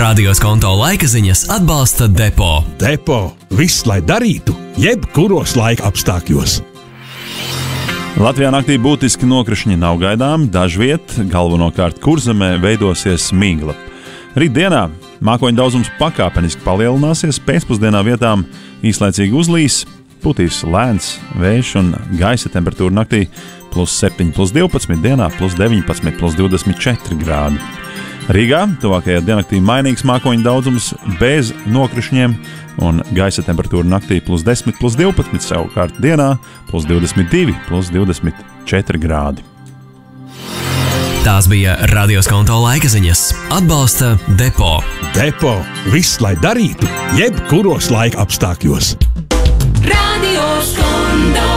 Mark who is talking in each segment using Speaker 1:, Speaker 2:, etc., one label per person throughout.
Speaker 1: Radio Skonto laika ziņas atbalsta Depo.
Speaker 2: Depo – viss, lai darītu, jebkuros laika apstākļos.
Speaker 3: Latvijā naktī būtiski nokrišņi nav gaidām, dažviet, galvenokārt Kurzemē, veidosies migla. Rītdienā mākoņu daudzums pakāpeniski palielināsies, pēcpusdienā vietām īslaicīgi uzlīs, putīs lēns vējš un gaisa temperatūra naktī +7, +12, dienā +19, +24 grādi. Rīgā tuvākajā diennaktī mainīgs mākoņu daudzums bez nokrišņiem un gaisa temperatūra naktī +10, +12, savukārt dienā +22, +24 grādi.
Speaker 1: Tās bija Radio Skonto laika ziņas. Atbalsta Depo.
Speaker 2: Depo – viss, lai darītu, jebkuros laika apstākļos.
Speaker 4: Radio Skonto.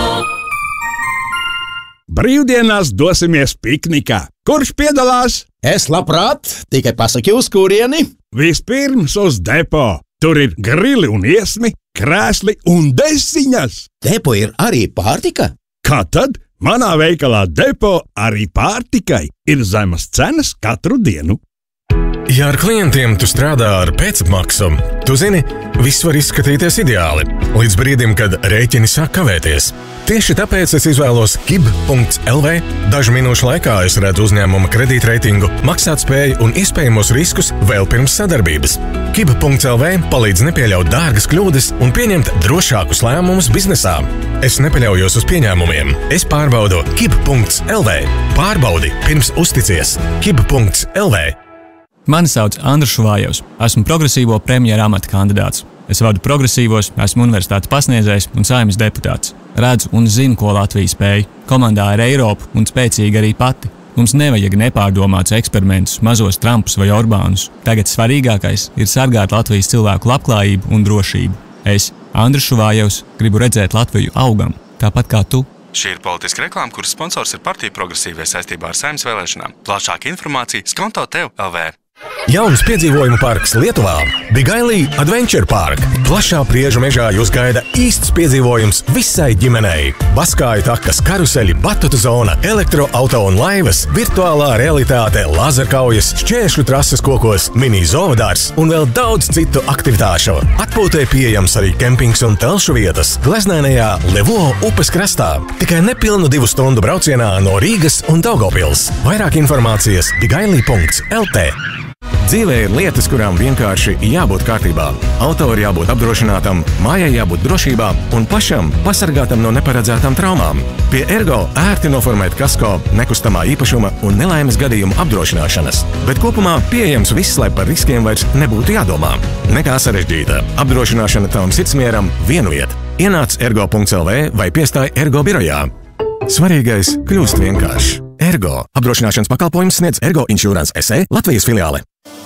Speaker 2: Brīvdienās dosimies piknikā. Kurš piedalās?
Speaker 5: Es labprāt, tikai pasaki uz kurieni.
Speaker 2: Vispirms uz Depo. Tur ir grili un iesmi, krēsli un desiņas.
Speaker 5: Depo ir arī pārtika?
Speaker 2: Kā tad? Manā veikalā Depo arī pārtikai ir zemas cenas katru dienu.
Speaker 6: Ja ar klientiem tu strādā ar pēcapmaksu, tu zini, viss var izskatīties ideāli, līdz brīdim, kad rēķini sāk kavēties. Tieši tāpēc es izvēlos kib.lv. Dažu minūšu laikā es redzu uzņēmuma kredītreitingu, maksātspēju un iespējamos riskus vēl pirms sadarbības. Kib.lv palīdz nepieļaut dārgas kļūdas un pieņemt drošākus lēmumus biznesā. Es nepaļaujos uz pieņēmumiem. Es pārbaudu kib.lv. Pārbaudi pirms uzticies. Kib.lv.
Speaker 7: Mani sauc Andrus Šuvājevs. Esmu progresīvo premjera amata kandidāts. Es vadu progresīvos, esmu universitātes pasniedzējs un Saeimas deputāts. Redzu un zinu, ko Latvija spēj. Komandā ir Eiropa un spēcīga arī pati. Mums nevajag nepārdomāts eksperimentus, mazos Trumpus vai Orbānus. Tagad svarīgākais ir sargāt Latvijas cilvēku labklājību un drošību. Es, Andrus Šuvājevs, gribu redzēt Latviju augam, tāpat kā tu.
Speaker 8: Šī ir politiska reklāma, kuras sponsors ir partija Progresīvie saistībā ar Saeimas vēlēšanām. Plašāka informācija Skonto tev LV.
Speaker 6: Jauns piedzīvojumu parks Lietuvā – Bigailī Adventure Park. Plašā Priežu mežā jūs gaida īsts piedzīvojums visai ģimenei. Baskāju takas, karuseļi, batutu zona, elektroauto un laivas, virtuālā realitāte, lazerkaujas, šķēršļu trases kokos, mini zoodārs un vēl daudz citu aktivitāšu. Atpūtē pieejams arī kempings un telšu vietas gleznainajā Levo upes krastā. Tikai nepilnu 2 stundu braucienā no Rīgas un Daugavpils. Vairāk informācijas bigailī.lt. Dzīvē ir lietas, kurām vienkārši jābūt kārtībā. Auto ir jābūt apdrošinātam, mājai jābūt drošībā un pašam pasargātam no neparedzētām traumām. Pie Ergo ērti noformēt kasko, nekustamā īpašuma un nelaimes gadījumu apdrošināšanas. Bet kopumā pieejams viss, lai par riskiem vairs nebūtu jādomā. Nekā sarežģīta. Apdrošināšana tavam sirdsmieram vienu vietu. Ienāc ergo.lv vai piestāj Ergo birojā. Svarīgais kļūst vienkārši. Ergo. Apdrošināšanas pakalpojums sniedz Ergo Insurance SE Latvijas filiāle.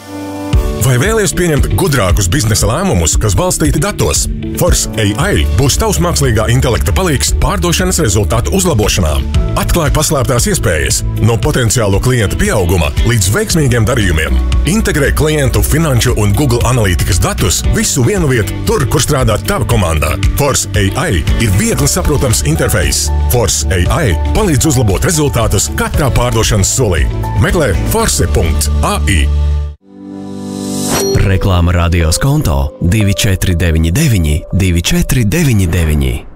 Speaker 6: Vai vēlies pieņemt gudrākus biznesa lēmumus, kas balstīti datos? Force AI būs tavs mākslīgā intelekta palīgs pārdošanas rezultātu uzlabošanā. Atklāj paslēptās iespējas no potenciālo klientu pieauguma līdz veiksmīgiem darījumiem. Integrē klientu, finanšu un Google analītikas datus visu vienu vietu tur, kur strādā tava komanda. Force AI ir viegli saprotams interfejs. Force AI palīdz uzlabot rezultātus katrā pārdošanas solī. Meklē force.ai.
Speaker 1: Reklāma Radio Skonto 2499 2499.